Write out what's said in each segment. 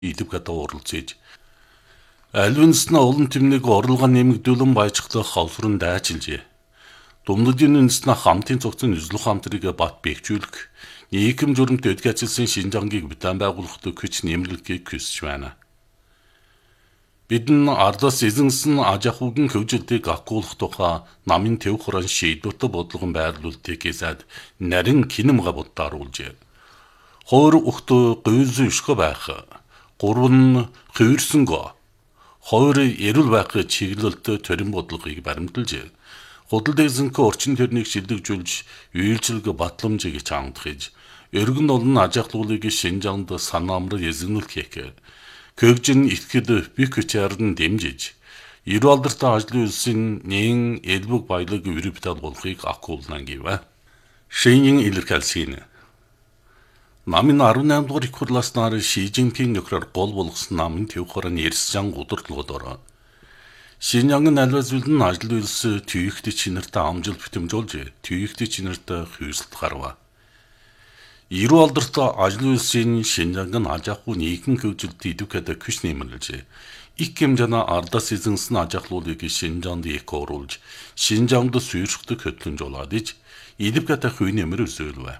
идэвхтэй оролцож альвинсна олон тэмнийг орлого нэмэгдүүлэн баяжглах хавсран дайчилжээ. Думдын үндэснэ хамтын цогцын үзлэх хамтрыг бат бэхжүүлэх нийгэм журамт эдгэцэлсэн Шинжангийг бүтээн байгуулахад хүч нэмэлтийг хүсэж байна. Бидэн ардаас эзэнсэн аж ахуйн хөгжилтийг агуулах тухай намын төв хорон шийдвэрт бодлогон байрлуултыг эзэд нарийн кинемга бодтааруулжээ. Хоор ухт гүйз өшгө байх. Гурван хувирсанго. Хоор эрүүл байх чиглэлд төрийн бодлогыг баримталжээ. Худалдаазынх орчин төрнийг шилжүүлж, үйлчлэг батламжийг чангахж, өргөн олон аж ахуйлыг Шинжаанд санаамар эзэгнэл хийх. Көгжин итгэд бих хүчээр нь дэмжиж, эрүү алдартай ажлын үйлсийн нэн элбэг баялаг өрөвдөл болохыг агуулна гэв. Шинийн илэрхийлсэн. Намын 18 дугаар их хурлааснаар Ши Жинпинг нөхрөөр гол болгосон намын төв хорон Эрсжан удирдлагуудаар Шинжаангийн альва зүйл нь ажил үйлс түйхтэй чинэртэй амжилт битэмжүүлж, түйхтэй чинэртэй хүйсэлт гарва. Эрүү алдартай ажил үйлсийн Шинжаангийн аж ахуй нийгэм хөгжилд идэвхтэй хүч нэмэрлэж, их хэмжээний ардаас эзэнсэн аж ахуйлыг Шинжаанд их оруулж, Шинжаанд суурьшдаг хөтлөмжүүлээд иж, идэвхтэй хувь нэмэр үзүүлвэ.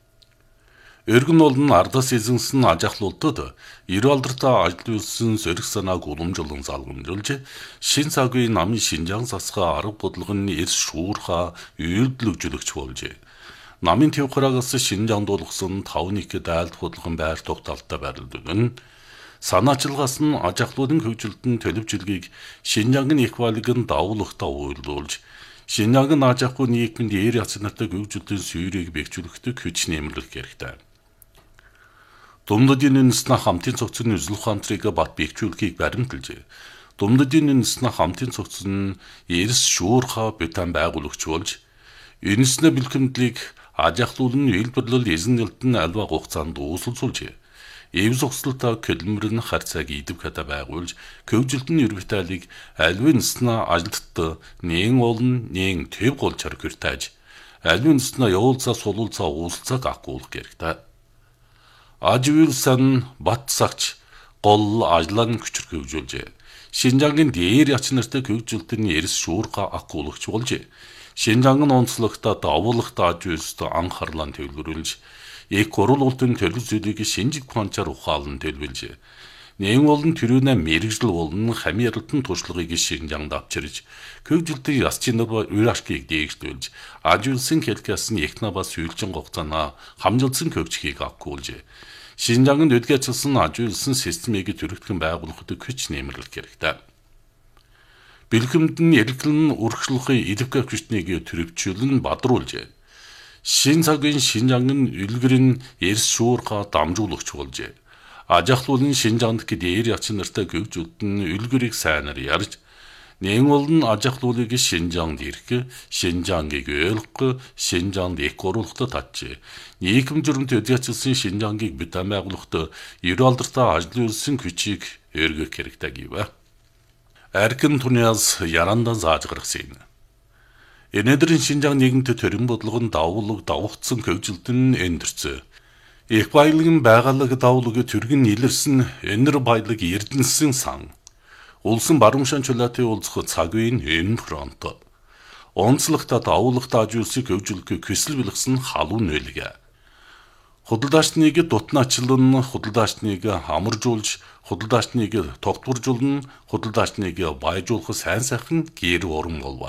Өргөн олон ардаас эзэнсэн аж ахуйлтад эрүү алдартай ажил үйлсэн сөрөг санааг уламжлан залгамжуулж, шин цагийн намын Шинжаан засгаа арга бодлогын эрс шуурхаа үйлдэлжүүлэгч болж, намын төв хораагаас Шинжаанд болгосон 5-1 дайлт бодлогон байр тогтоолтой байрлуулан, санаачилгаас нь аж ахуйн хөгжилтөнд төлөвчлөгийг Шинжаангийн их байлыгын давуулахтаа уйлдуулж, Шинжаангийн аж ахуй нийгмийн дээр яц нартай хөгжилтийн суурийг бэхжүүлэхэд хүч нэмэрлэх хэрэгтэй. Думдын үндэснэ хамтын цогцны үзлэх хамтрыг бат бэхжүүлэхийг баримталжээ. Думдын үндэснэ хамтын цогцны эрс шуурхаа бүтээн байгуулагч болж, үндэснэ бэлхэмдлийг аж ахуйн үйлдвэрлэл эзэннэлтэн альва хугацаанд үүсэлцүүлжээ. Эвс ухсалтай көлмөрн харьцааг идэвхтэй байгуулж, хөгжилтийн ервиталыг альвинснэ ажилтд нэн олон нэн төв голчор хүртэж, альвинснэ явуулцаа сулуулцаа үүсэлцээг агуулах хэрэгтэй. Аживилсан бат сагч гол ажлан хүчрх хөгжүүлжээ. Шинжаангийн дээр яч нартай хөгжилтийн эрс шуурхаа агуулгач болж, Шинжаангийн онцлогтой давуулахтай аживилст анхаарлаа төвлөрүүлж, их гурвуултын төлөв зүйлийг шинжиг планчаар ухаалan төлөвлөж, нэн олон төрөнө мэрэгжил болон хамиарлтын туршлагыг Шинжаанд авчирж, хөгжилтийн ясчнаар уурашгийг дээгшүүлж, аживилсан хэлкээс нь эхнабас үйлчин хугацаанаа хамжилсан хөгжихийг агуулж, Шинжаангийн эдгэцэлсэн аживилсан системийг төрөгдгөн байгуулахад хүч нэмэрлэх хэрэгтэй. Бэлхэмд нь эргэлэн урагшлахын идэвхтэй хүчнийг төрөвчүүлэн бадруулж, шин цагийн Шинжаангийн үлгэрийн эрс шуурхаа дамжуулагч болж, аж ахуйн Шинжаанд дээр яц нартай хөгжилтөнд үлгэрийг сайнаар ярьж, нэн олон аж ахуйлыг Шинжаанд ирэх, Шинжаангийг ойлгох, Шинжаанд их оруулахад татж, нийгэм журамт эдгэцэлсэн Шинжаангийг бүтээн байгуулахад эрүү алдартай ажлын үйлсийн хүчийг өргөх хэрэгтэй гэв. Аркин туниас ярандаа зааж гаргасан. Энэдрийн Шинжаан нийгэмд төрийн бодлогын давуулаг давхцсан хөгжилтөнд эндэрч, их баялагын байгалаг давуулаг төргөн илэрсэн энэр баялаг эрдэнэсэн сан. Улсын баруун чулаатын уулзах цаг үеийн энэ фронт. Онцлогтой давуулахтай ажуулсыг хөгжүүлэх хүсэл бэлгсэн халуун нөлөг. Худалдаачныг дутнаачлан, худалдаачныг хамаржуулж, худалдаачныг тогтворжуулан, худалдаачныг баяжуулах сайн сайхан гэр уран болов.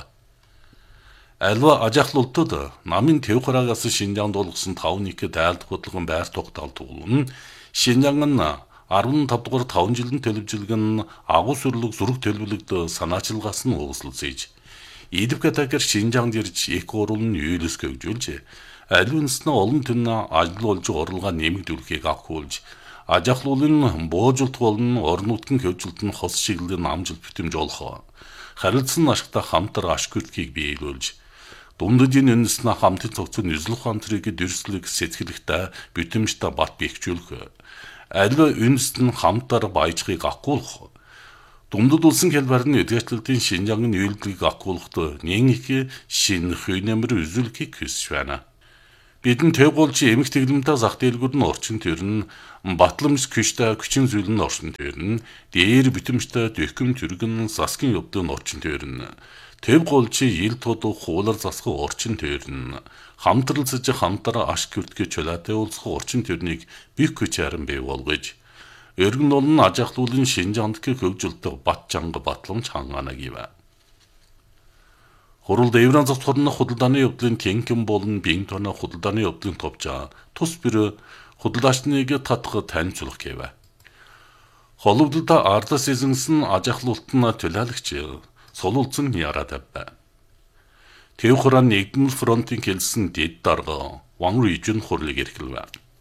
Альва аж ахуйлтад намын төв хораагаас Шинжаанд болгосон 5-1 дайлт бодлогон байр тогтоолт туулна. Шинжаан нь 15 дугаар 5 жилийн төлөвлөлгөн агуу сүрлэг зураг төлөвлөгд санаачилгаас нь уусалцж, идэвхтэйгээр Шинжаанд ирж их гурван үйлс хөгжүүлж, альвинснэ олон түн ажил болж орлогоо нэмэгдүүлэхийг агуулж, аж ахуйн буужилт болон орон нутгийн хөгжилтөнд хос чиглэлийн амжилт битэмжүүлэх, харилцан ашигтай хамтар аш гүртгийг биелүүлж, Думдын үндэснэ хамтын цогцны үзлэх хамтрыг дэрслэг сэтгэлэгтэй битэмжтэй бат бэхжүүлэх, альва үндэстэн хамтар баяжхыг агуулах, Думдад улсын хэлбэр нь эдгэцлэлтийн Шинжаангийн үйлдэлийг агуулахад нэн их шинэ хувь нэмэр үзүүлэхийг хүсэж байна. Бидний төв голчи эмх тэглэмтэй зах дэлгүүр нь орчин төрн батламж күштэй күчин зүйл нь орчин төрн дээр битэмжтэй дэхкэм төргөн засгийн явдын орчин төрн төв голчи ил тод хуулар засах орчин төрн хамтралцаж хамтараа аш гүрдгэ чөлөөтэй уулзах орчин төрнийг бих хүч харин бий болгож өргөн олон ажахлуулын Шинжаандгийн хөгжилтэй бат чанга батламж хангаанагива. Хуралд Евран зах хорны худалдааны явдлын тэнхим болон бин тоноо худалдааны явдлын товчаа тус бэр худалдаачныг татах танилцуулах гэв. Холбогдолтой ардас эзэнсэн ажахлуултын төлөөлөгч сулуулсан яраад байв. Тэв хураан нэгдмэл фронтын хэлсэн дэд дарга Ван Рижин хурлыг эрхэлв.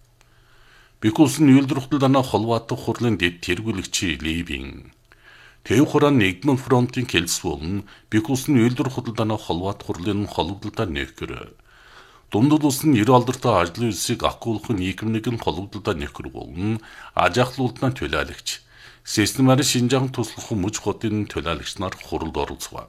Бикулсын үйлдвэр худалдааны холбоотой хурлын дэд тэргүүлэгч Ливин Тэв хураан нэгдмэл фронтын хэлс болон Бикулсын үйлдвэр худалдааны холбоот хурлын холбогдолтой нэхгэр дундад улсын 90 алдартай ажлын үйлсийг ахгүйх нийгэмнэг холбогдолтой нэхгэр болон ажахлуултын төлөөлөгч Системаар Шинжаан туслах мужи хотын төлөөлөгч нар хуралд оролцов.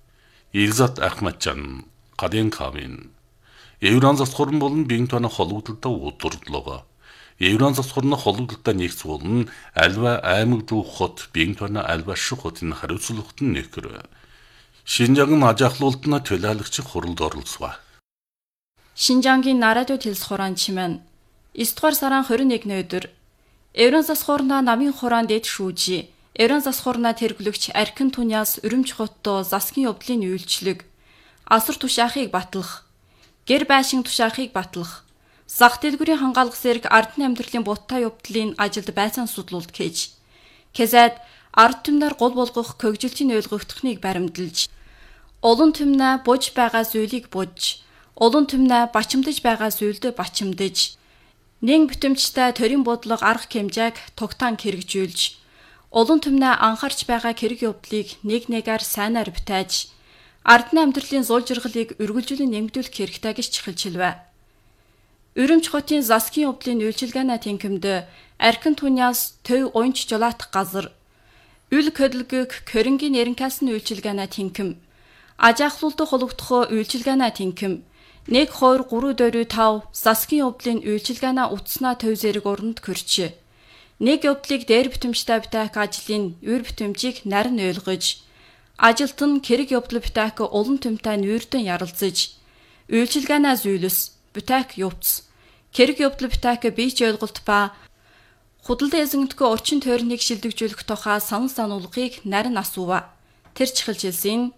Илзат Ахмаджан, Каден Камин, Евран зах хорн болон бин тоноо холбогдолтой удирдлага Евран зах хорны холбогдолтой нэгц болон альва аймаг дүү хот бин тоноо альва ших хотын хариуцлагт нь нэхгэр Шинжаан ажахлуултын төлөөлөгч хуралд оролцов. Шинжаангийн нарадио хэлс хураан чимэн 9 дугаар сарын 21-ний өдөр Евран зах хорна намын хураан дэд шүүжи Евран зах хорна тэргүүлэгч Аркин Туниас өрөмж хотто засгийн явдлын үйлчлэг асар тушаахыг батлах гэр байшин тушаахыг батлах зах дэлгүүрийн хангаалга зэрэг ардны амьдралын буттай явдлын ажилд байцаан судлуулт гэж Кезэд ард түмнэр гол болгох хөгжилтийн ойлгогдохныг баримдалж олон түмнэ бож байгаа зүйлийг бож олон түмнэ бачимдаж байгаа зүйлдэ бачимдаж нэг бүтэмжтэй төрийн бодлого арга хэмжээг тогтоон хэрэгжүүлж олон түмнэ анхаарч байгаа хэрэг явдлыг нэг нэгээр сайнаар битэж ардны амьдралын зул жаргалыг үргэлжлэн нэмэгдүүлэх хэрэгтэй гэж чихэлжилвэ. Өрөмж хотын засгийн явдлын үйлчилгээний тэнхимд Аркин Туниас төв уянч жолоотох газар үл хөдөлгөөг Корингийн нэрнкасны үйлчилгээний тэнхим ажахлуултад холбогдох үйлчилгээний тэнхим 1 2 3 4 5 засгийн явдлын үйлчилгээний утаснаа төв зэрэг оронд көрч нэг явдлыг дээр битэмжтэй битэх ажлын үр битэмжийг нарийн ойлгож ажилт нь хэрэг явдал битэх олон түмтэй нүүрдэн ярилцаж үйлчилгээний зүйлс битэх явц хэрэг явдал битэх бийч ойлголт ба худалдан эзэмдгөө орчин тойрныг шилдэгжүүлэх тухай санал сануулгыг нарийн асуув. Тэр чихэлжилсэн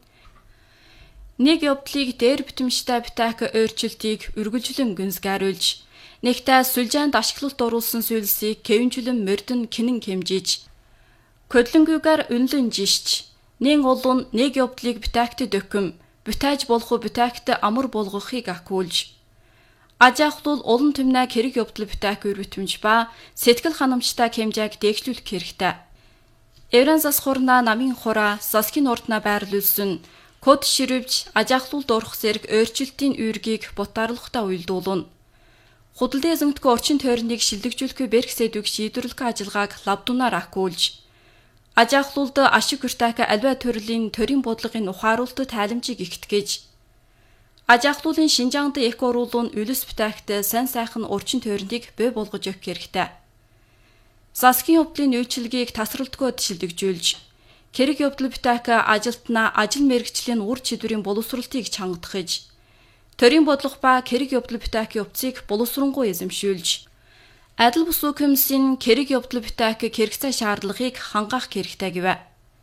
нэг явдлыг дээр битэмжтэй битэх өөрчлөлтийг үргэлжлэн гүнзгийруулж нэгтээ сүлжээнд ашиглалт оруулсан зүйлсийг кэвэнжлэн мордон кинэн хэмжиж көдлөнгүйгээр үнлэн жишч нэг олон нэг явдлыг битэхт дөкөм битэж болох битэхт амар болгохыг акуулж ажахлуул олон түмнэ хэрэг явдал битэх үр битэмж ба сэтгэл ханамжтай хэмжээг дэвшлүүлэх хэрэгтэй. Евран зах хорна намын хураа засгийн урдна байрлуулсан код ширвж ажахлуулд орох зэрэг өөрчлөлтийн үүргийг бутаарлахтаа уйлдуулна. Худалдан эзэмдэх орчин тойрныг шилдэгжүүлэхгүй бэрх сэдвийг шийдвэрлэх ажиллагааг лавдунаар акуулж ажахлуулд ашиг хүртээх альва төрлийн төрийн бодлогын ухааруулалт тайламжийг игтгэж ажахлуулын Шинжаанд их оруулуун үлс бүтээгт сайн сайхан орчин тойрныг бий болгож өгөх хэрэгтэй. Засгийн явдлын үйлчилгээг тасралтгүй шилдэгжүүлж хэрэг явдал бүтээх ажилтнаа ажил мэргэжлийн ур чадварын боловсролтыг чангадахж төрийн бодлого ба хэрэг явдал бүтээх явцыг боловсронгуй эзэмшүүлж адил бус комиссийн хэрэг явдал бүтээх хэрэгцээ шаардлагыг хангаах хэрэгтэй гэв.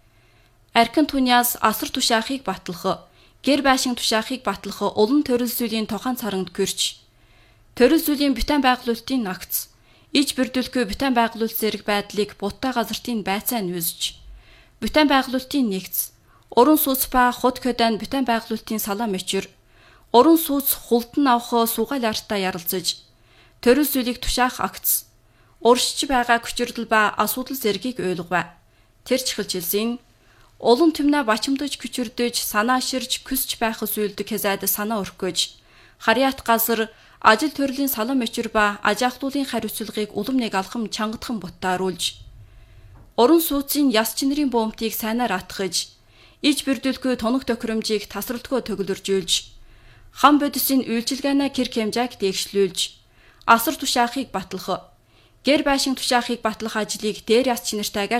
Аркин Туниас асар тушаахыг батлах гэр байшин тушаахыг батлах олон төрөл зүйлийн тохон царанд гэрч төрөл зүйлийн битэн байгуулалтын нагц иж бүрдүүлэхгүй битэн байгуулалт зэрэг байдлыг буттай газартын байцаан үүсэж битэн байгуулалтын нэгц уран сууц ба худ көдөн битэн байгуулалтын салаа мөчр уран сууц хулдан авах сугаал артаа ярилцаж төрөл зүйлийг тушаах акц уршиж байгаа хүчирдэл ба асуудал зэргийг ойлгов. Тэр чихэлжилсэн олон түмнэ бачимдаж хүчирдэж санаа ширж күсч байх зүйлдэг хэзээд санаа өрхгөж харьяат газар ажил төрлийн салаа мөчр ба ажаахлуулын хариуцлагыг улам нэг алхам чангадхан буттааруулж уран сууцын яс чинрийн бөмбөгийг сайнаар атгаж иж бүрдүүлэхгүй тоног тохиромжийг тасралтгүй төгөлөржүүлж Хан бодисын үйлчилгээний гэр хэмжээг дээгшлүүлж, асар тушаахыг батлах, гэр байшин тушаахыг батлах ажлыг дээр яс чинартайгаар